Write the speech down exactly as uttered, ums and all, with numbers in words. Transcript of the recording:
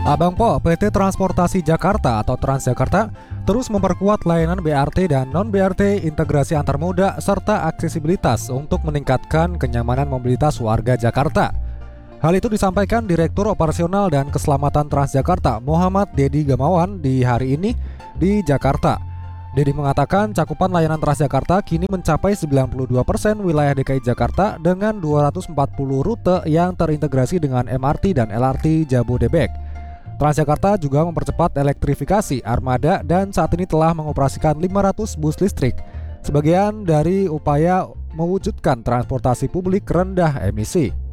Abang Po, P T Transportasi Jakarta atau Transjakarta terus memperkuat layanan B R T dan non-B R T, integrasi antar moda, serta aksesibilitas untuk meningkatkan kenyamanan mobilitas warga Jakarta. Hal itu disampaikan Direktur Operasional dan Keselamatan Transjakarta Muhammad Dedi Gamawan di hari ini di Jakarta. Dedi mengatakan cakupan layanan Transjakarta kini mencapai sembilan puluh dua persen wilayah D K I Jakarta dengan dua ratus empat puluh rute yang terintegrasi dengan M R T dan L R T Jabodebek. Transjakarta juga mempercepat elektrifikasi armada dan saat ini telah mengoperasikan lima ratus bus listrik, sebagian dari upaya mewujudkan transportasi publik rendah emisi.